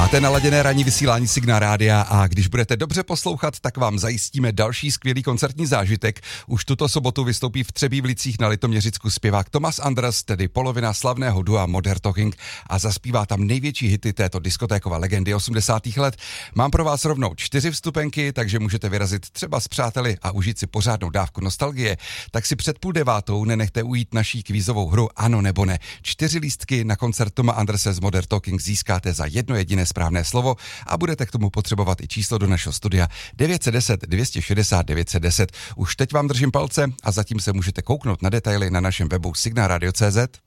Máte naladěné ranní vysílání Signál Rádia a když budete dobře poslouchat, tak vám zajistíme další skvělý koncertní zážitek. Už tuto sobotu vystoupí v Třebíších na Litoměřicku zpěvák Thomas Anders, tedy polovina slavného dua Modern Talking, a zaspívá tam největší hity této diskotékové legendy 80. let. Mám pro vás rovnou 4 vstupenky, takže můžete vyrazit třeba s přáteli a užít si pořádnou dávku nostalgie. Tak si před 8:30 nenechte ujít naší kvízovou hru Ano nebo ne. 4 lístky na koncert Toma Anderse z Modern Talking získáte za jedno jediné správné slovo a budete k tomu potřebovat i číslo do našeho studia 910 260 910. Už teď vám držím palce a zatím se můžete kouknout na detaily na našem webu signalradio.cz.